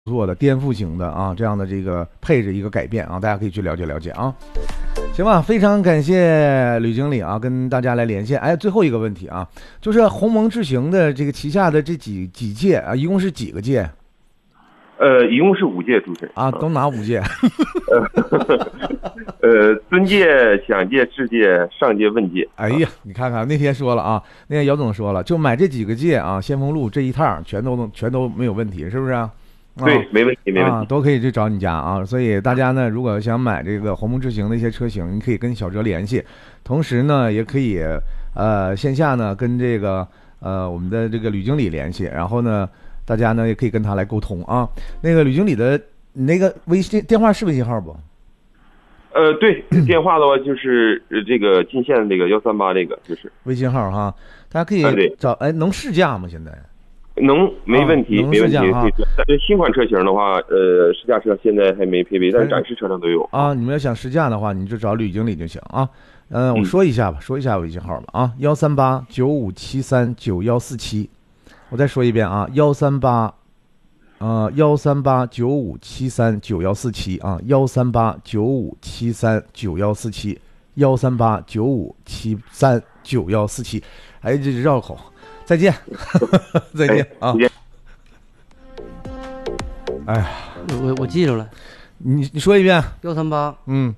做的颠覆型的啊这样的这个配置一个改变啊，大家可以去了解了解啊。行吧，非常感谢吕经理啊，跟大家来连线。哎，最后一个问题啊，就是鸿蒙智行的这个旗下的这几届啊，一共是几个届？ 一共是5届，主持人啊，都哪5届？ 尊届、享届、智届、上届、问届。 哎呀，你看看那天说了啊，那天姚总说了，就买这几个届啊，先锋路这一趟全都没有问题，是不是啊？ 对，没问题，没问题， 都可以去找你家啊。所以大家呢，如果想买这个鸿蒙智行的一些车型，你可以跟小哲联系，同时呢，也可以线下呢跟这个我们的这个吕经理联系，然后呢，大家呢也可以跟他来沟通啊。那个吕经理的那个微信电话是微信号不？ 对，电话的话就是这个金线这个138这个就是微信号哈，大家可以找。哎，能试驾吗？现在？ 能，没问题，没问题。但是新款车型的话，试驾车现在还没配备，但是展示车上都有啊。你们要想试驾的话，你就找吕经理就行啊。我说一下微信号吧啊，13895739147。我再说一遍啊13895739147啊13895739147，13895739147。哎，这绕口。再见，再见啊！哎呀， 我记住了， 你说一遍 138，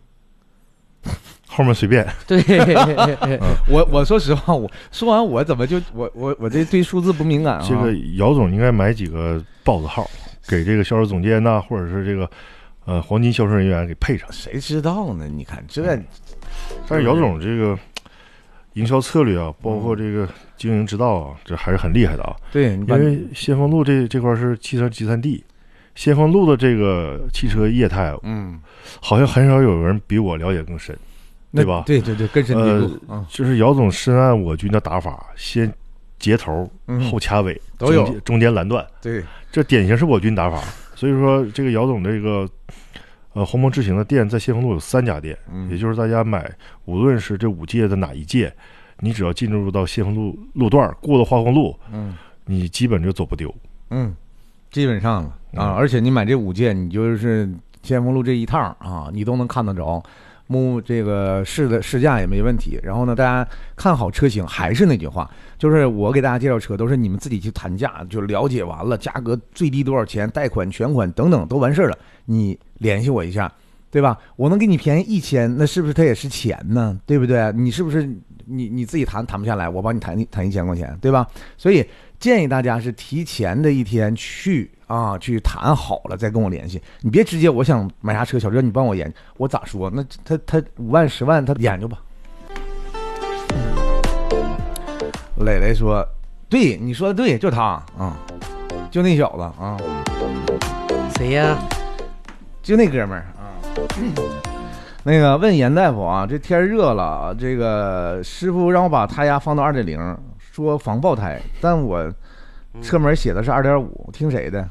后面随便。 对， 我说实话，我说完我怎么就我这对数字不敏感啊？ 这个姚总应该买几个豹子号，给这个销售总监呐，或者是这个黄金销售人员给配上。 谁知道呢？你看这， 但是姚总这个营销策略啊，包括这个经营之道啊，这还是很厉害的啊。 对， 因为先锋路这块是汽车集散地，先锋路的这个汽车业态，好像很少有人比我了解更深，对吧？ 对，根深蒂固。 就是姚总深谙我军的打法，先截头，后掐尾， 都有， 中间拦断。 对， 这典型是我军打法。所以说，这个姚总这个鸿蒙智行的店在先锋路有3家店，也就是大家买，无论是这5届的哪一届，你只要进入到先锋路段，过了花红路，你基本就走不丢。 基本上了啊，而且你买这5届，你就是先锋路这一趟啊，你都能看得着。这个试驾也没问题。然后呢，大家看好车型，还是那句话，就是我给大家介绍车都是你们自己去谈价，就了解完了价格最低多少钱，贷款、全款等等都完事了，你联系我一下，对吧？我能给你便宜1000，那是不是它也是钱呢？对不对？你是不是你自己谈不下来，我帮你谈1000块钱，对吧？所以建议大家是提前的一天去谈好了再跟我联系，你别直接我想买啥车，小哲你帮我研，我咋说？那他5万10万他研究吧。磊磊说，对，你说的对，就他就那小子啊。 谁呀？ 就那哥们儿啊。那个问严大夫啊，这天热了，这个师傅让我把胎压放到2.0，说防爆胎，但我车门写的是2.5，听谁的？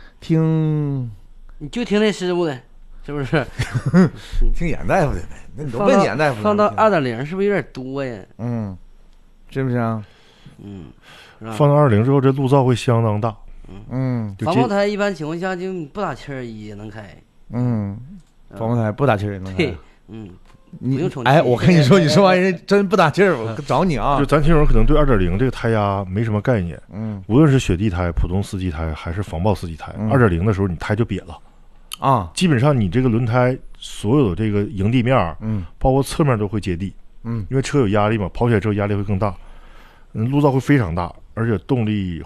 你就听那师傅的，是不是？ 听严大夫的呗。那你都问严大夫放到2.0是不是有点多呀？ 是不是啊？ 放到2.0之后，这路噪会相当大。 防爆胎一般情况下就不打气儿也能开。 防爆胎不打气儿也能开。 不用充气。 哎，我跟你说，你说完人真不打气儿，我找你啊！ 就咱听友可能对2.0这个胎压没什么概念，无论是雪地胎、普通四季胎还是防爆四季胎，2.0的时候你胎就瘪了啊！基本上你这个轮胎所有的这个迎地面，包括侧面都会接地，因为车有压力嘛，跑起来之后压力会更大，路噪会非常大，而且动力